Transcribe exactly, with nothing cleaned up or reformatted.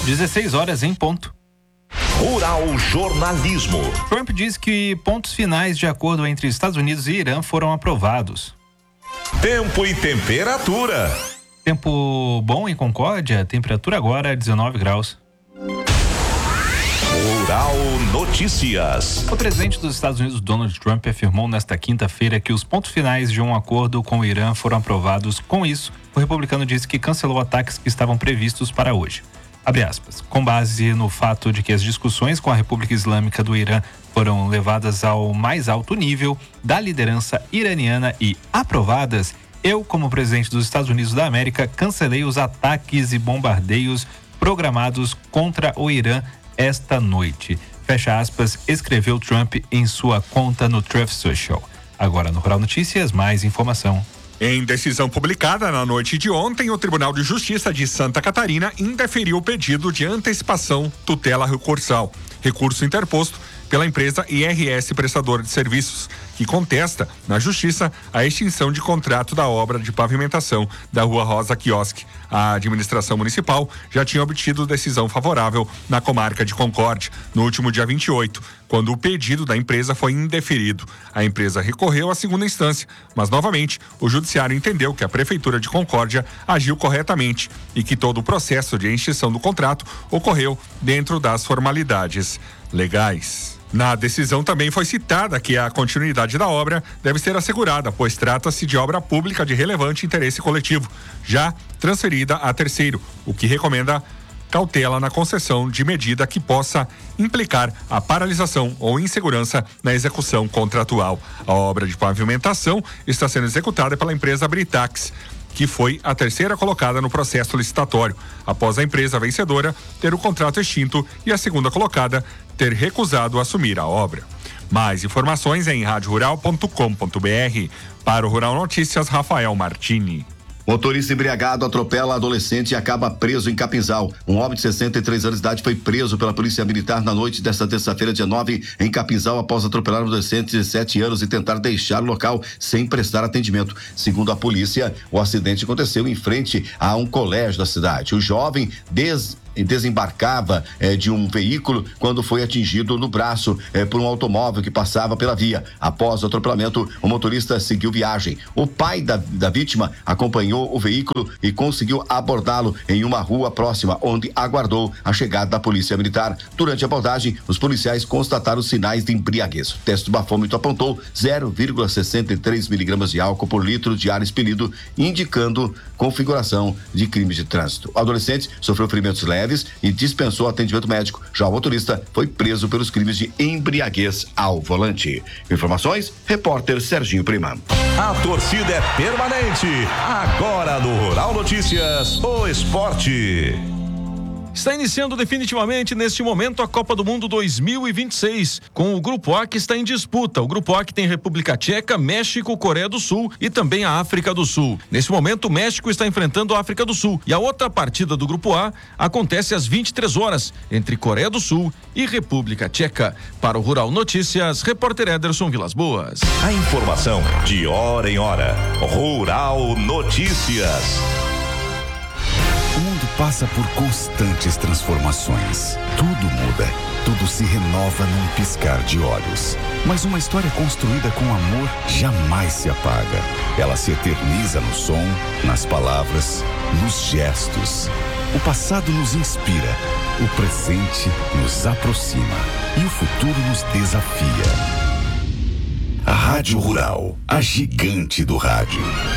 dezesseis horas em ponto. Rural Jornalismo. Trump diz que pontos finais de acordo entre Estados Unidos e Irã foram aprovados. Tempo e temperatura. Tempo bom em Concórdia, temperatura agora dezenove graus. Rural Notícias. O presidente dos Estados Unidos, Donald Trump, afirmou nesta quinta-feira que os pontos finais de um acordo com o Irã foram aprovados. Com isso, o republicano disse que cancelou ataques que estavam previstos para hoje. Abre aspas. Com base no fato de que as discussões com a República Islâmica do Irã foram levadas ao mais alto nível da liderança iraniana e aprovadas, eu, como presidente dos Estados Unidos da América, cancelei os ataques e bombardeios programados contra o Irã esta noite. Fecha aspas, escreveu Trump em sua conta no Truth Social. Agora no Rural Notícias, mais informação. Em decisão publicada na noite de ontem, o Tribunal de Justiça de Santa Catarina indeferiu o pedido de antecipação tutela recursal, recurso interposto pela empresa I R S Prestador de Serviços, que contesta na Justiça a extinção de contrato da obra de pavimentação da Rua Rosa Quiosque. A administração municipal já tinha obtido decisão favorável na comarca de Concórdia no último dia vinte e oito, quando o pedido da empresa foi indeferido. A empresa recorreu à segunda instância, mas novamente o judiciário entendeu que a Prefeitura de Concórdia agiu corretamente e que todo o processo de extinção do contrato ocorreu dentro das formalidades legais. Na decisão também foi citada que a continuidade da obra deve ser assegurada, pois trata-se de obra pública de relevante interesse coletivo, já transferida a terceiro, o que recomenda cautela na concessão de medida que possa implicar a paralisação ou insegurança na execução contratual. A obra de pavimentação está sendo executada pela empresa Britax, que foi a terceira colocada no processo licitatório, após a empresa vencedora ter o contrato extinto e a segunda colocada ter recusado assumir a obra. Mais informações em rádio rural ponto com ponto br. Para o Rural Notícias, Rafael Martini. Motorista embriagado atropela adolescente e acaba preso em Capinzal. Um homem de sessenta e três anos de idade foi preso pela Polícia Militar na noite desta terça-feira, dia nove, em Capinzal, após atropelar um adolescente de sete anos e tentar deixar o local sem prestar atendimento. Segundo a polícia, o acidente aconteceu em frente a um colégio da cidade. O jovem des desembarcava eh, de um veículo quando foi atingido no braço eh, por um automóvel que passava pela via. Após o atropelamento, o motorista seguiu viagem. O pai da, da vítima acompanhou o veículo e conseguiu abordá-lo em uma rua próxima, onde aguardou a chegada da Polícia Militar. Durante a abordagem, os policiais constataram sinais de embriaguez. O teste do bafômetro apontou zero vírgula sessenta e três miligramas de álcool por litro de ar expelido, indicando configuração de crime de trânsito. O adolescente sofreu ferimentos leves e dispensou atendimento médico. Já o motorista foi preso pelos crimes de embriaguez ao volante. Informações, repórter Serginho Prima. A torcida é permanente. Agora no Rural Notícias, o esporte. Está iniciando definitivamente neste momento a Copa do Mundo dois mil e vinte e seis, com o Grupo A que está em disputa. O Grupo A que tem República Tcheca, México, Coreia do Sul e também a África do Sul. Nesse momento, o México está enfrentando a África do Sul e a outra partida do Grupo A acontece às vinte e três horas, entre Coreia do Sul e República Tcheca. Para o Rural Notícias, repórter Ederson Vilas Boas. A informação de hora em hora. Rural Notícias. O mundo passa por constantes transformações. Tudo muda, tudo se renova num piscar de olhos. Mas uma história construída com amor jamais se apaga. Ela se eterniza no som, nas palavras, nos gestos. O passado nos inspira, o presente nos aproxima e o futuro nos desafia. A Rádio Rural, a gigante do rádio.